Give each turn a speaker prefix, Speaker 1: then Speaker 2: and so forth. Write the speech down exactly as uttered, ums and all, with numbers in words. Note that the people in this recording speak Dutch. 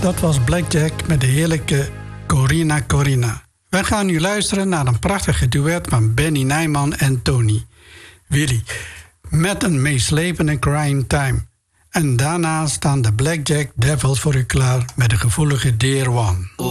Speaker 1: Dat was Blackjack met de heerlijke Corina Corina. Wij gaan nu luisteren naar een prachtige duet van Benny Nijman en Tony Willy. Met een meeslepende Crying Time. En daarna staan de Blackjack Devils voor u klaar met de gevoelige Dear One.